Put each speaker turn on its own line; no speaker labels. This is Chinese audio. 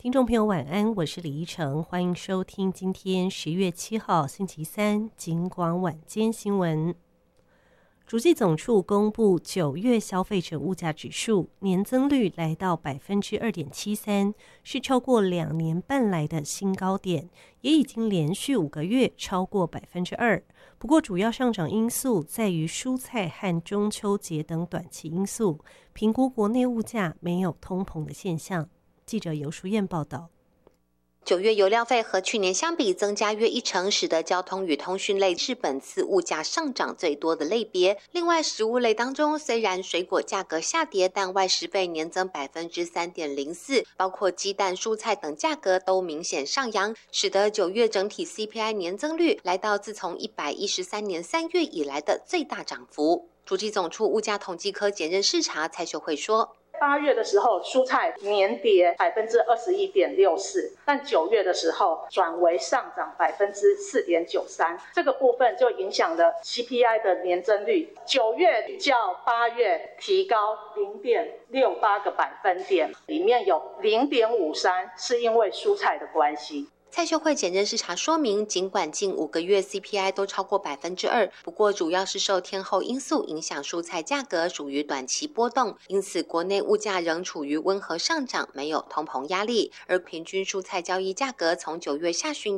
听众朋友晚安，我是李依晨，欢迎收听今天10月7号星期三警广晚间新闻。主计总处公布9月消费者物价指数年增率来到 2.73%， 是超过2年半来的新高点，也已经连续5个月超过 2%。 不过主要上涨因素在于蔬菜和中秋节等短期因素，评估国内物价没有通膨的现象。记者游淑燕报道。
9月油料费和去年相比增加约1%，使得交通与通讯类是本次物价上涨最多的类别。另外，食物类当中，虽然水果价格下跌，但外食费年增 3.04%， 包括鸡蛋、蔬菜等价格都明显上扬，使得9月整体 CPI 年增率来到自从113年3月以来的最大涨幅。主计总处物价统计科检认视察蔡秀慧说
，8月的时候，蔬菜年跌 21.64%， 但9月的时候转为上涨 4.93%， 这个部分就影响了 CPI 的年增率。9月较8月提高 0.68个百分点，里面有 0.53 是因为蔬菜的关系。
蔡秀慧检认视察说明，尽管近5个月 CPI 都超过 2%， 不过主要是受天候因素影响，蔬菜价格属于短期波动，因此国内物价仍处于温和上涨，没有通膨压力。而平均蔬菜交易价格从9月下旬